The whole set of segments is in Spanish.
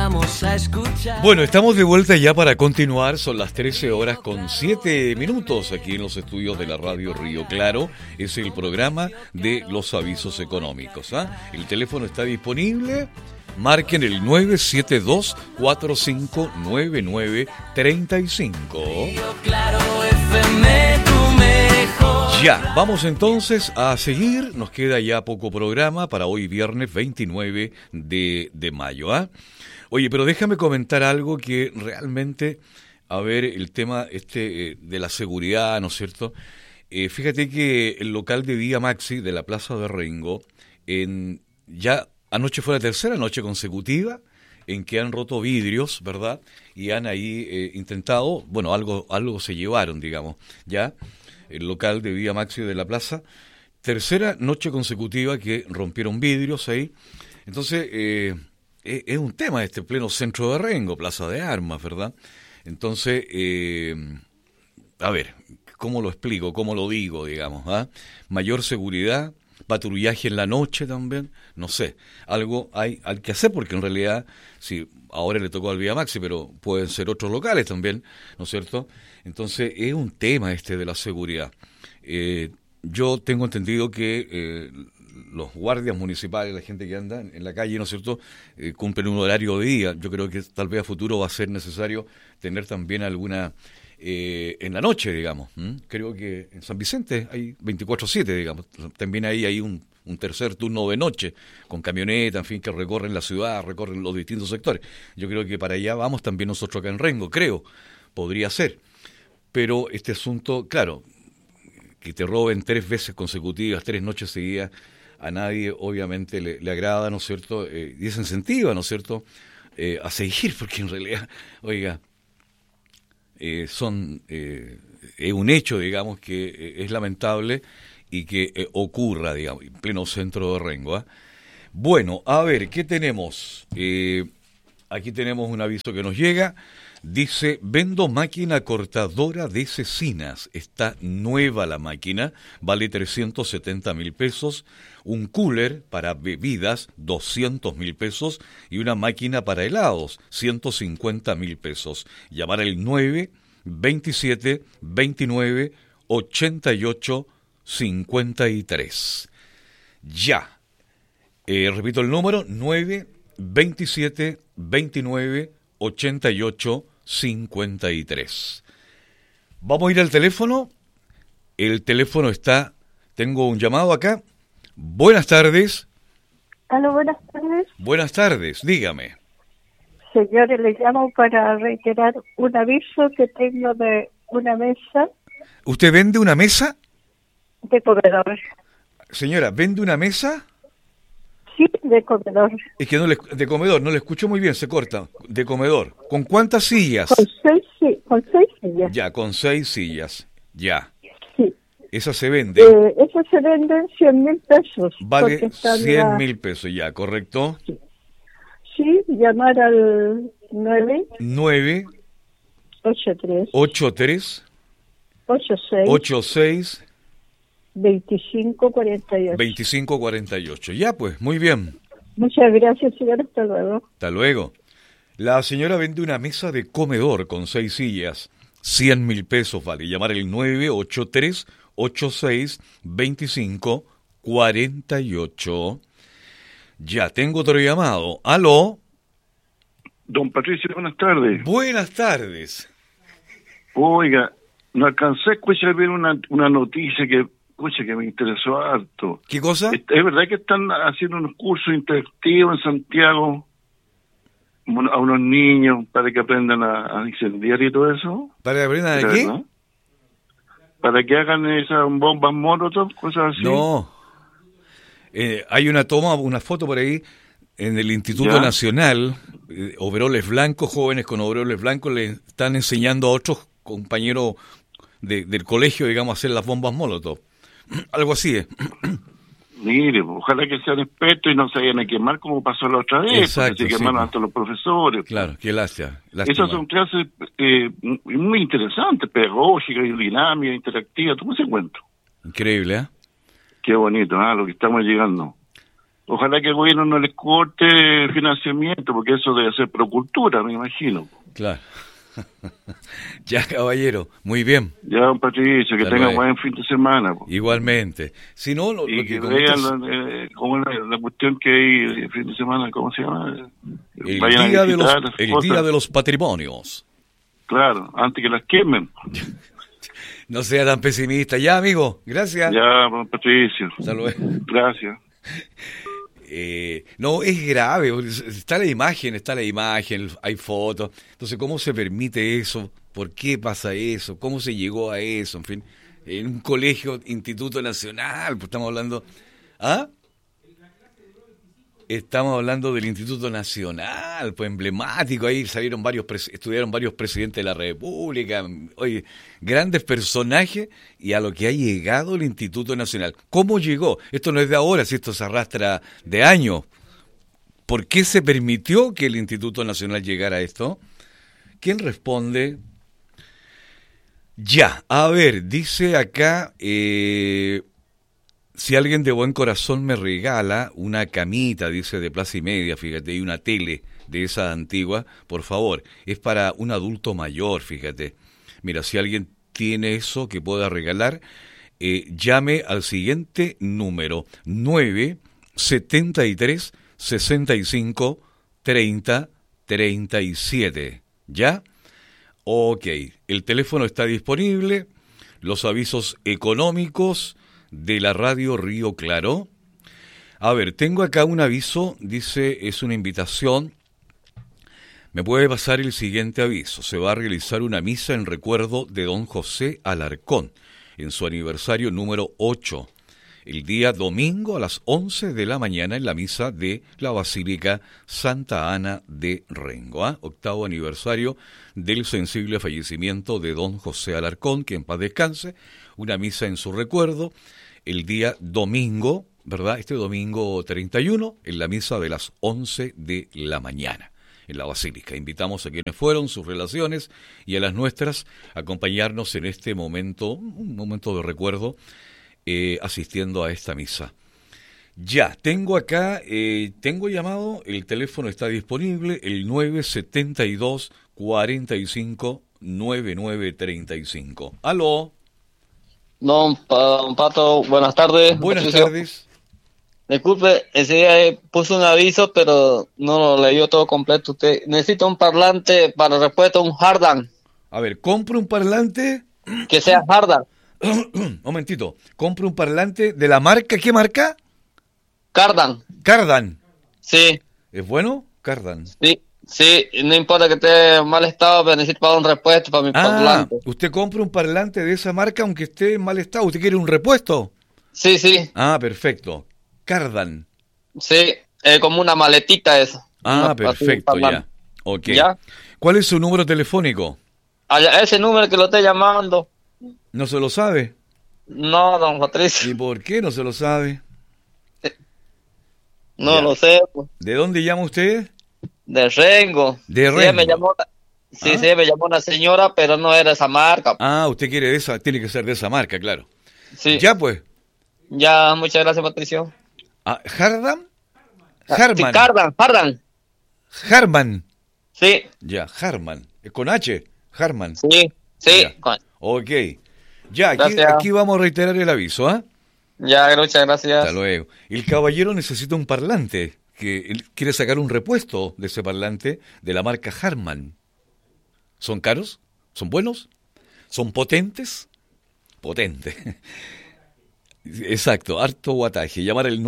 vamos a escuchar. Bueno, estamos de vuelta ya para continuar. Son las 13 horas con 7 minutos aquí en los estudios de la radio Río Claro. Es el programa de los avisos económicos. El teléfono está disponible. Marquen el 972-4599-35. Claro, FM, tu mejor. Ya, vamos entonces a seguir. Nos queda ya poco programa para hoy viernes 29 de mayo. Oye, pero déjame comentar algo que realmente, a ver, el tema de la seguridad, ¿no es cierto? Fíjate que el local de Vía Maxi de la Plaza de Rengo, ya anoche fue la tercera noche consecutiva en que han roto vidrios, ¿verdad? Y han ahí intentado, bueno, algo se llevaron, digamos, ya, el local de Vía Maxi de la Plaza. Tercera noche consecutiva que rompieron vidrios ahí. Entonces, es un tema pleno centro de Rengo, Plaza de Armas, ¿verdad? Entonces, a ver, ¿cómo lo explico? ¿Cómo lo digo, digamos? Mayor seguridad, patrullaje en la noche también, no sé, algo hay que hacer porque en realidad, sí, ahora le tocó al Vía Maxi, pero pueden ser otros locales también, ¿no es cierto? Entonces es un tema de la seguridad. Yo tengo entendido que los guardias municipales, la gente que anda en la calle, ¿no es cierto?, cumplen un horario de día. Yo creo que tal vez a futuro va a ser necesario tener también alguna en la noche, digamos. Creo que en San Vicente hay 24/7, digamos. También hay un tercer turno de noche, con camioneta, en fin, que recorren la ciudad, recorren los distintos sectores. Yo creo que para allá vamos también nosotros acá en Rengo, podría ser. Pero este asunto, claro, que te roben 3 veces consecutivas, 3 noches seguidas, a nadie obviamente le agrada, ¿no es cierto? Y desincentiva, ¿no es cierto?, a seguir, porque en realidad, oiga, es un hecho, digamos, que es lamentable y que ocurra, digamos, en pleno centro de Rengo. Bueno, a ver, ¿qué tenemos? Aquí tenemos un aviso que nos llega. Dice, vendo máquina cortadora de cecinas. Está nueva la máquina, vale 370.000 pesos. Un cooler para bebidas, 200.000 pesos. Y una máquina para helados, 150.000 pesos. Llamar al 927-29-88-53. Ya. Repito el número, 927-29-88-53. Vamos a ir al teléfono. El teléfono está... Tengo un llamado acá. Buenas tardes. Aló, buenas tardes. Buenas tardes, dígame. Señores, le llamo para reiterar un aviso que tengo de una mesa. ¿Usted vende una mesa? De comedor. Señora, ¿vende una mesa? Sí, de comedor. Es que de comedor, no le escucho muy bien, se corta. De comedor. ¿Con cuántas sillas? Con seis sillas. Ya, con 6 sillas. Ya. Sí. Esa se vende. Esa se vende 100.000 pesos. Vale 100.000 pesos, ya, ¿correcto? Sí. Sí, llamar al 9 83 86 2548. Ya, pues, muy bien. Muchas gracias, señor. Hasta luego. Hasta luego. La señora vende una mesa de comedor con 6 sillas. 100.000 pesos vale. Llamar el 983 86 25 48. Ya, tengo otro llamado. ¿Aló? Don Patricio, buenas tardes. Buenas tardes. Oiga, no alcancé a escuchar bien una noticia que me interesó harto. ¿Qué cosa? ¿Es verdad que están haciendo unos cursos interactivos en Santiago a unos niños para que aprendan a incendiar y todo eso? ¿Para que aprendan a qué? ¿No? Para que hagan esas bombas molotov, cosas así. No. Hay una foto por ahí en el Instituto Nacional, overoles blancos, jóvenes con overoles blancos le están enseñando a otros compañeros del colegio, digamos, a hacer las bombas molotov. Algo así es. Mire, ojalá que sean expertos y no se vayan a quemar como pasó la otra vez. Exacto, porque se quemaron hasta los profesores. Claro, qué lástima. Esas son clases muy interesantes, pedagógicas, dinámicas, interactivas, todo ese cuento. Increíble, ¿eh? Qué bonito, lo que estamos llegando. Ojalá que el gobierno no les corte el financiamiento, porque eso debe ser Procultura, me imagino. Claro. Ya, caballero, muy bien. Ya, don Patricio, que Hasta tenga luego. buen fin de semana. Po. Igualmente. Si no, lo Y que que comentas, vean como la cuestión que hay el fin de semana, ¿cómo se llama? el Vayan a día de los, visitar las el cosas. día de los patrimonios. Claro, antes que las quemen. No sea tan pesimista. Ya, amigo, gracias. Ya, don Patricio. Hasta luego. Gracias. No, es grave, está la imagen, hay fotos. Entonces, ¿cómo se permite eso? ¿Por qué pasa eso? ¿Cómo se llegó a eso? En fin, en un colegio, Instituto Nacional, pues estamos hablando... ¿Ah? Estamos hablando del Instituto Nacional, pues emblemático, ahí salieron estudiaron varios presidentes de la República, oye, grandes personajes, y a lo que ha llegado el Instituto Nacional. ¿Cómo llegó? Esto no es de ahora, si esto se arrastra de años. ¿Por qué se permitió que el Instituto Nacional llegara a esto? ¿Quién responde? Ya, a ver, dice acá... Si alguien de buen corazón me regala una camita, dice, de Plaza y Media, fíjate, y una tele de esa antigua, por favor, es para un adulto mayor, fíjate. Mira, si alguien tiene eso que pueda regalar, llame al siguiente número, 973 65 30 37. ¿Ya? Ok, el teléfono está disponible, los avisos económicos de la radio Río Claro. A ver, tengo acá un aviso, dice, es una invitación. Me puede pasar el siguiente aviso. Se va a realizar una misa en recuerdo de don José Alarcón, en su aniversario número 8, el día domingo a las 11 de la mañana en la misa de la Basílica Santa Ana de Rengo. Octavo aniversario del sensible fallecimiento de don José Alarcón, que en paz descanse. Una misa en su recuerdo el día domingo, ¿verdad? Este domingo 31, en la misa de las 11 de la mañana, en la Basílica. Invitamos a quienes fueron, sus relaciones y a las nuestras a acompañarnos en este momento, un momento de recuerdo, asistiendo a esta misa. Ya, tengo acá, tengo llamado, el teléfono está disponible, el 972 45 9935. ¿Aló? Don Pato, buenas tardes. Buenas Patricio. tardes. Disculpe, ese día puso un aviso, pero no lo leyó todo completo. Usted necesita un parlante para respuesta, un Hardan, A ver, compro un parlante... que sea Hardan. Un momentito, compro un parlante de la marca, ¿qué marca? Cardan. Cardan. Sí, ¿Es bueno? Cardan. sí, no importa que esté en mal estado, pero necesito para un repuesto para mi parlante. Usted compra un parlante de esa marca aunque esté en mal estado. ¿Usted quiere un repuesto? Sí, Ah, perfecto. Cardan. sí, como una maletita esa. Perfecto, ya. Ok. ¿Ya? ¿Cuál es su número telefónico? Ese número que lo esté llamando. ¿No se lo sabe? No, don Patricio, ¿Y por qué no se lo sabe? no Ya. lo sé, pues. ¿De dónde llama usted? De Rengo. De Sí, Rengo. me llamó, me llamó una señora, pero no era esa marca. Usted quiere de esa, tiene que ser de esa marca, claro. Sí. Ya pues. Ya, muchas gracias, Patricio. ¿Hardan? Sí, Harman. Hardan. Harman. Sí, Ya, Harman. Con H. Harman. sí. Ya. Ok. Ya, Gracias. aquí vamos a reiterar el aviso, ¿ah? Ya, muchas gracias. Hasta luego. El caballero necesita un parlante, que él quiere sacar un repuesto de ese parlante de la marca Harman. ¿Son caros? ¿Son buenos? ¿Son potentes? Potentes. Exacto, harto guataje. Llamar al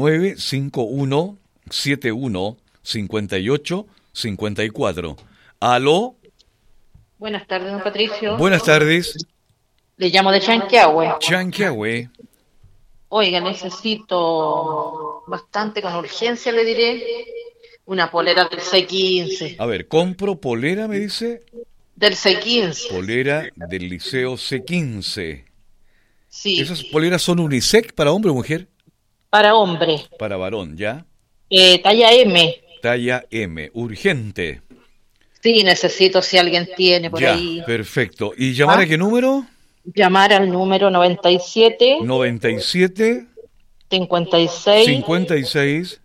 951-71-58-54. ¿Aló? Buenas tardes, don Patricio. Buenas tardes. Le llamo de Chanquihue. Chanquihue. Oiga, necesito bastante, con urgencia le diré, una polera del C15. A ver, compro polera, me dice. Del C15. Polera del Liceo C15. Sí. ¿Esas poleras son unisex para hombre o mujer? Para hombre. Para varón, ¿ya? Talla M. Talla M, urgente. Sí, necesito si alguien tiene por Ya, ahí. perfecto. ¿Y llamar a qué número? Llamar al número 97 97 56 56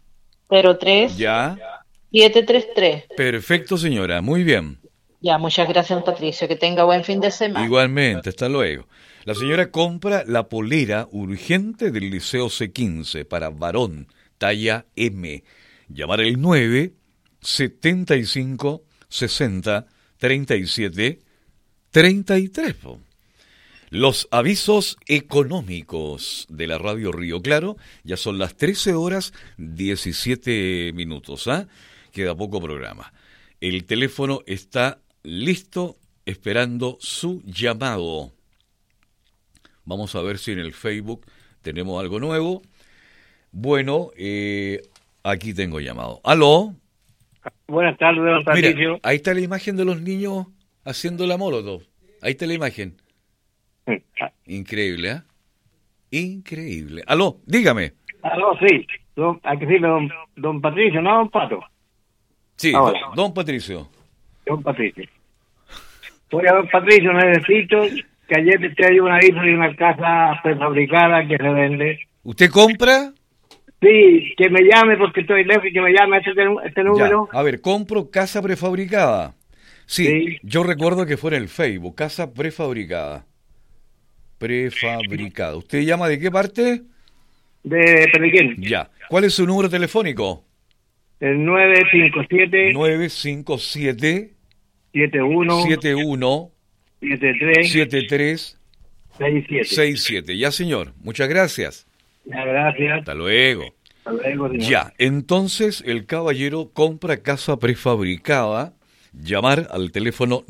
03 Ya. 733. Perfecto, señora. Muy bien. Ya, muchas gracias, don Patricio. Que tenga buen fin de semana. Igualmente, hasta luego. La señora compra la polera urgente del Liceo C15 para varón, talla M. Llamar el 9 75 60 37 33. Los avisos económicos de la radio Río Claro, ya son las 13 horas 17 minutos, ¿ah? Queda poco programa. El teléfono está listo, esperando su llamado. Vamos a ver si en el Facebook tenemos algo nuevo. Bueno, aquí tengo llamado. ¿Aló? Buenas tardes, don Patricio. Mira, ahí está la imagen de los niños haciendo la molotov. Ahí está la imagen. Increíble, ¿eh? Increíble. Aló, dígame. Aló, sí. Aquí sí, don Patricio, ¿no, don Pato? Sí, Ahora. don Patricio. Don Patricio. Oiga, don Patricio, necesito que ayer te traiga un aviso de una casa prefabricada que se vende. ¿Usted compra? Sí, que me llame porque estoy lejos y que me llame a este número. Ya. A ver, compro casa prefabricada. Sí, yo recuerdo que fue en el Facebook, casa prefabricada. Prefabricada. ¿Usted llama de qué parte? De Peliquín. Ya. ¿Cuál es su número telefónico? El 957 957 71 71 73 73 67. 67. Ya, señor. Muchas gracias. Ya, gracias. Hasta luego. Hasta luego, señor. Ya, entonces el caballero compra casa prefabricada. Llamar al teléfono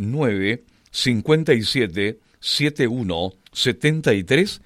957 71 73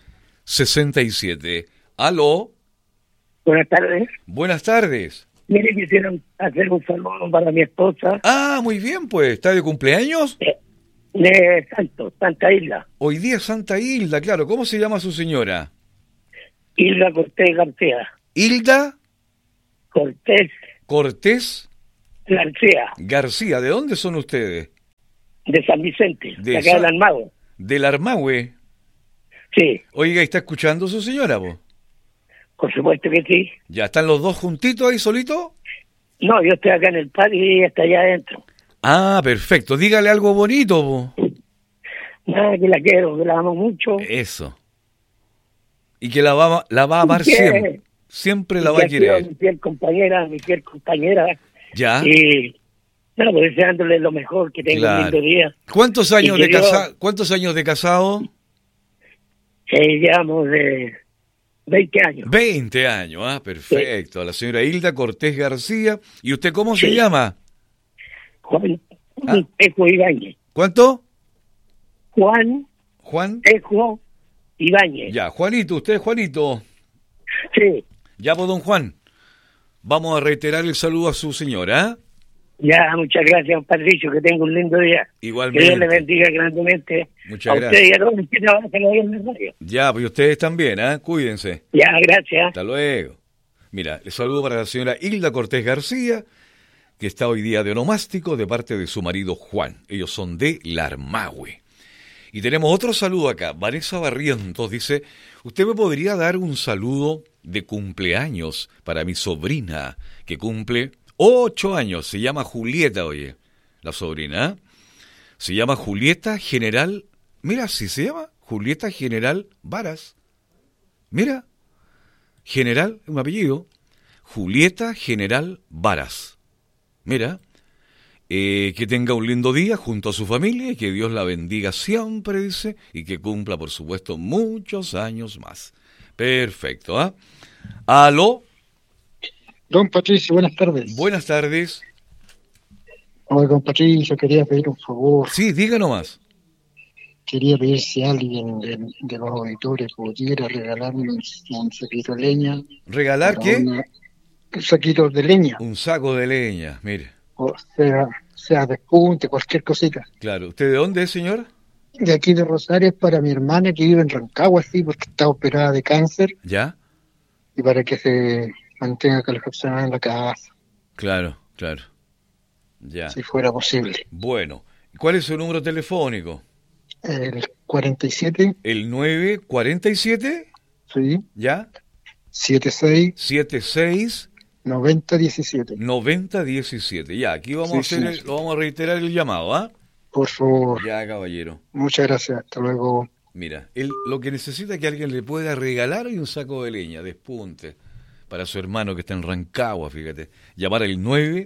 67. ¿Aló? Buenas tardes. Buenas tardes. Mire, quisiera hacer un saludo para mi esposa Ah, muy bien, pues. ¿Está de cumpleaños? de Santa Isla, Hoy día es Santa Hilda, claro. ¿Cómo se llama su señora? Hilda Cortés García. Hilda Cortés Cortés García, García. ¿De dónde son ustedes? de San Vicente, De de acá del San- Armado. Del Armahue. Sí, Oiga, ¿está escuchando su señora, vos? por supuesto que sí. ¿Ya están los dos juntitos ahí solitos? No, yo estoy acá en el patio y ella está allá adentro. Ah, perfecto. Dígale algo bonito, vos. Nada, que la quiero, que la amo mucho. Eso. Y que la va a amar Que- siempre. Siempre la y va que a ha sido querer. mi fiel compañera. ¿Ya? Y, no, pues deseándole lo mejor, que tenga un lindo día. ¿Cuántos años Y de que Dios- ¿Cuántos años de casado? Llevamos de 20 años. 20 años, ah, perfecto. A la señora Hilda Cortés García. ¿Y usted cómo se llama? Juan Ah. Ejo Ibáñez. ¿Cuánto? Juan Juan. Ejo Ibáñez. Ya, Juanito, usted es Juanito. Sí, Ya, pues, don Juan. Vamos a reiterar el saludo a su señora, ¿ah? ya, muchas gracias, don Patricio, que tenga un lindo día. Igualmente. Que Dios le bendiga grandemente Muchas a gracias. usted y a todos los que trabajan ahí en la radio. Ya, pues ustedes también, ¿ah? Cuídense. Ya, gracias. Hasta luego. Mira, le saludo para la señora Hilda Cortés García, que está hoy día de onomástico de parte de su marido Juan. Ellos son de Larmahue. Y tenemos otro saludo acá. Vanessa Barrientos dice, ¿usted me podría dar un saludo de cumpleaños para mi sobrina que cumple 8 años? Se llama Julieta, oye, la sobrina. Se llama Julieta General. Mira, sí se llama Julieta General Varas. Mira, General, un apellido. Julieta General Varas. Mira, que tenga un lindo día junto a su familia y que Dios la bendiga siempre, dice, y que cumpla, por supuesto, muchos años más. Perfecto, ¿ah? ¿Aló? Don Patricio, buenas tardes. Buenas tardes. Oye, don Patricio, quería pedir un favor. Sí, diga nomás. Quería pedir si alguien de los auditores pudiera regalarme un saquito de leña. ¿Regalar para qué? un saquito de leña. Un saco de leña, mire. O sea de punte, cualquier cosita. Claro. ¿Usted de dónde es, señor? De aquí de Rosario, es para mi hermana que vive en Rancagua, sí, porque está operada de cáncer ¿Ya? y para que se mantenga calefaccionada en la casa, Claro, claro. Ya. si fuera posible. Bueno, ¿cuál es su número telefónico? El 47, El 947, sí, ¿ya? 76, 76 9017. 9017. Ya, aquí vamos a hacer, lo vamos a reiterar el llamado, ¿ah? Por favor. Ya, caballero. Muchas gracias. Hasta luego. Mira, él lo que necesita es que alguien le pueda regalar hoy un saco de leña, despunte, para su hermano que está en Rancagua, fíjate. Llamar al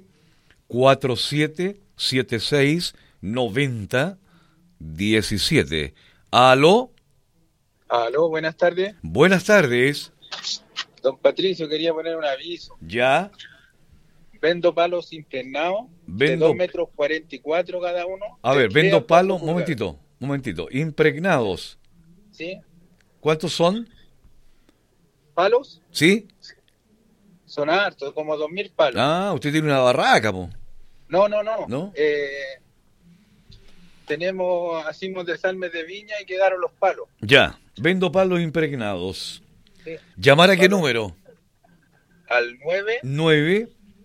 947-76-90-17. ¿Aló? Aló, buenas tardes. Buenas tardes. Don Patricio, quería poner un aviso. ¿Ya? Vendo palos impregnados de 2,44 metros cada uno. A ver, vendo palos, momentito. Impregnados. ¿Sí? ¿Cuántos son? ¿Palos? ¿Sí? Son hartos, como 2.000 palos. Ah, usted tiene una barraca, po. No. ¿No? Hacimos desarmes de viña y quedaron los palos. Ya, vendo palos impregnados. Sí. ¿Llamar a qué número? Al 9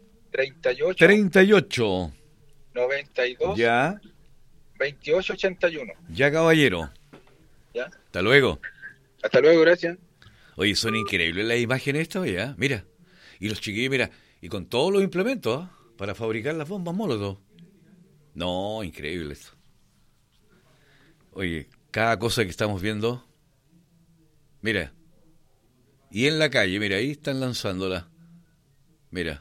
38 92 ya 28 81. Ya, caballero. Ya. Hasta luego. Hasta luego, gracias. Oye, son increíbles las imágenes estas, ya. Mira. Y los chiquillos, mira. Y con todos los implementos, ¿eh? Para fabricar las bombas Molotov. No, increíble esto. Oye, cada cosa que estamos viendo. Mira. Y en la calle, mira, ahí están lanzándola. Mira.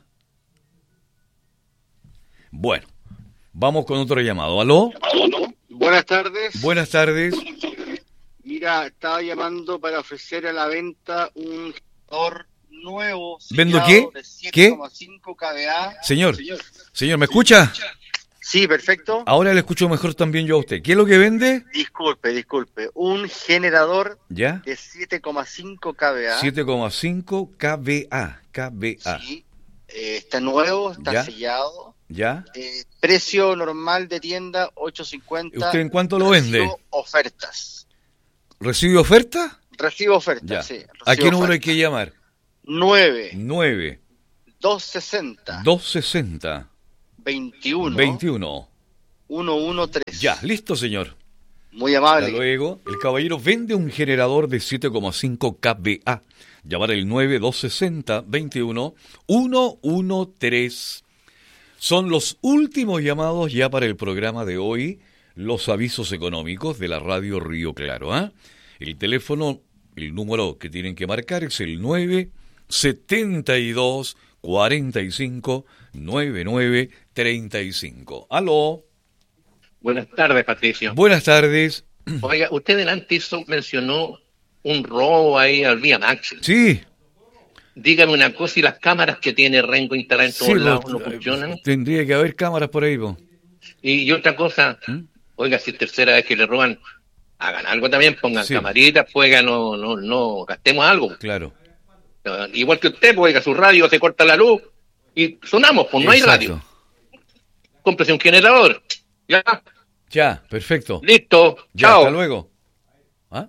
Bueno, vamos con otro llamado. ¿Aló? Buenas tardes. Buenas tardes. Mira, estaba llamando para ofrecer a la venta un generador nuevo. ¿Vendo qué? De 7,5 kVA. Señor, ¿me escucha? Sí, perfecto. Ahora le escucho mejor también yo a usted. ¿Qué es lo que vende? Disculpe. Un generador ¿ya? De 7,5 kVA. 7,5 kVA. Sí, está nuevo, está ¿ya? sellado. ¿Ya? Precio normal de tienda, 8.50. ¿Usted en cuánto lo vende? Ofertas. ¿Recibe oferta? Recibo ofertas, ya. sí. ¿A qué número hay que llamar? 9 260 21 113. Ya, listo, señor. Muy amable. Hasta luego. El caballero vende un generador de 7,5 kVA. Llamar el 9 260 21 113. Son los últimos llamados ya para el programa de hoy, los avisos económicos de la radio Río Claro. ¿Eh? El teléfono, el número que tienen que marcar es el 972 45 99 35. ¿Aló? Buenas tardes, Patricio. Buenas tardes. Oiga, usted delante mencionó un robo ahí al Vía Max. Sí. Dígame una cosa, ¿y las cámaras que tiene Rengo instaladas en todos lados no funcionan? Tendría que haber cámaras por ahí, po. Y otra cosa, oiga, si es tercera vez que le roban, hagan algo también, pongan camaritas, pues no gastemos algo. Claro. Igual que usted, pues, oiga, su radio se corta la luz y sonamos, pues no hay radio. Cómprese un generador. Ya, perfecto. Listo, ya, chao. Hasta luego. ¿Ah?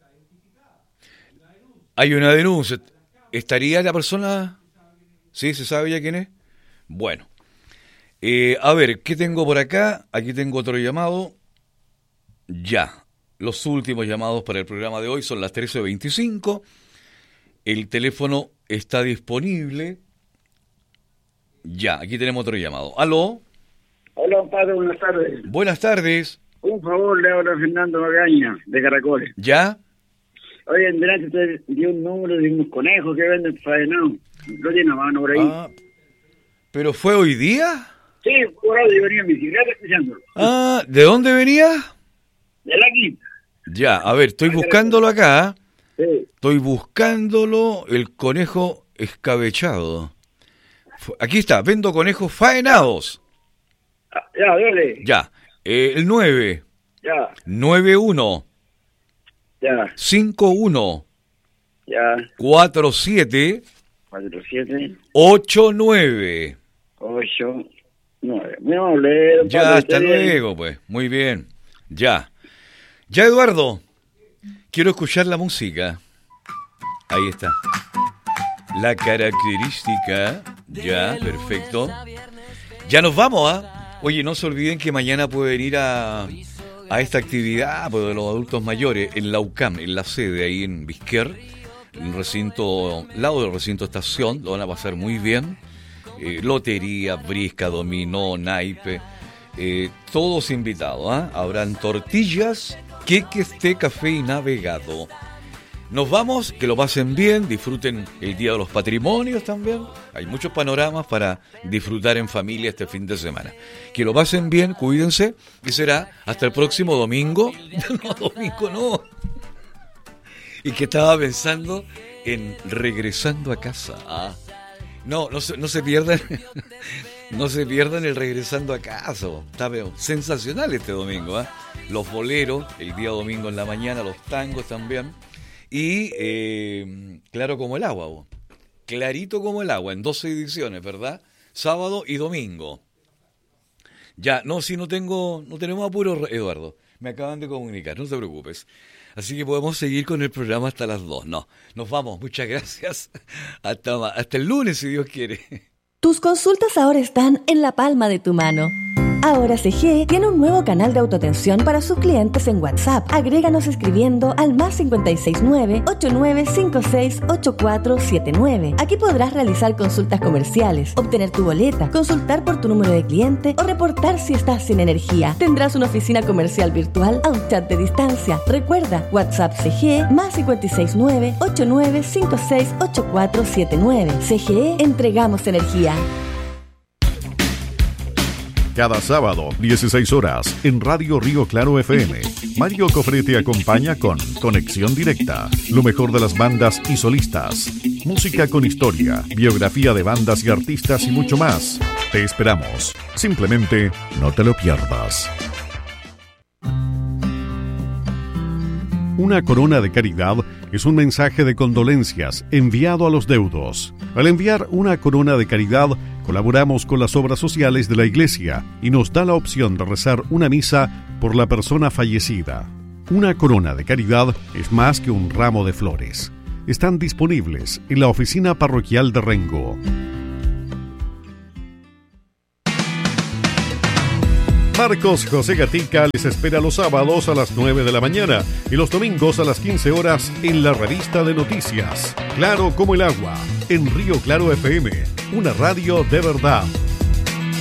Hay una denuncia. ¿Estaría la persona? ¿Sí? ¿Se sabe ya quién es? Bueno. A ver, ¿qué tengo por acá? Aquí tengo otro llamado. Ya. Los últimos llamados para el programa de hoy son las 13:25. El teléfono está disponible. Ya, aquí tenemos otro llamado. ¿Aló? Hola, padre, buenas tardes. Buenas tardes. Un favor, le habla Fernando Magaña, de Caracoles. ¿Ya? Oye, en delante usted dio un número de unos conejos que venden faenados. Lo tiene a mano por ahí. Ah, ¿pero fue hoy día? Sí, por ahí yo venía en bicicleta escuchándolo. Ah, ¿de dónde venía? De la quinta. Ya, a ver, estoy buscándolo acá. Sí. Estoy buscándolo, el conejo escabechado. Aquí está, vendo conejos faenados. Ah, ya, dale. Ya, el 9. Ya. 91. Ya. 51. Ya. 47. 47. 89. 89. Muy amable. Ya, hasta luego, pues. Muy bien. Ya. Ya, Eduardo. Quiero escuchar la música. Ahí está. La característica. Ya, perfecto. Ya nos vamos, ¿ah? Oye, no se olviden que mañana pueden ir a esta actividad pues, de los adultos mayores en la UCAM, en la sede ahí en Vizquer, en recinto, lado del recinto estación. Lo van a pasar muy bien. lotería, brisca, dominó, naipe, todos invitados, ¿ah? Habrán tortillas, queques, té, café y navegado. Nos vamos, que lo pasen bien, disfruten el Día de los Patrimonios también. Hay muchos panoramas para disfrutar en familia este fin de semana. Que lo pasen bien, cuídense, y será hasta el próximo domingo. No, domingo no. Y que estaba pensando en regresando a casa. Ah, no se pierdan. No se pierdan el regresando a casa. Está sensacional este domingo, ¿eh? Los boleros, el día domingo en la mañana, los tangos también. Y claro como el agua, vos. Clarito como el agua, en 12 ediciones, ¿verdad? Sábado y domingo. Ya, no tenemos apuro, Eduardo. Me acaban de comunicar, no te preocupes. Así que podemos seguir con el programa hasta las 2. No, nos vamos, muchas gracias. Hasta el lunes, si Dios quiere. Tus consultas ahora están en la palma de tu mano. Ahora CGE tiene un nuevo canal de autoatención para sus clientes en WhatsApp. Agréganos escribiendo al +569 8956 8479. Aquí podrás realizar consultas comerciales, obtener tu boleta, consultar por tu número de cliente o reportar si estás sin energía. Tendrás una oficina comercial virtual a un chat de distancia. Recuerda, WhatsApp CGE +569 8956 8479. CGE, entregamos energía. Cada sábado, 16 horas, en Radio Río Claro FM, Mario Cofré te acompaña con Conexión Directa, lo mejor de las bandas y solistas, música con historia, biografía de bandas y artistas y mucho más. Te esperamos. Simplemente no te lo pierdas. Una corona de caridad es un mensaje de condolencias enviado a los deudos. Al enviar una corona de caridad, colaboramos con las obras sociales de la Iglesia y nos da la opción de rezar una misa por la persona fallecida. Una corona de caridad es más que un ramo de flores. Están disponibles en la oficina parroquial de Rengo. Marcos José Gatica les espera los sábados a las 9 de la mañana y los domingos a las 15 horas en la revista de noticias. Claro como el agua, en Río Claro FM, una radio de verdad.